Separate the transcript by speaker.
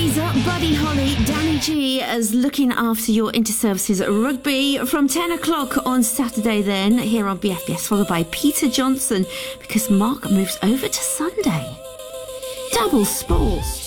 Speaker 1: Buddy Holly, Danny G as looking after your inter-services rugby from 10 o'clock on Saturday then here on BFBS, followed by Peter Johnson because Mark moves over to Sunday. Double Sport.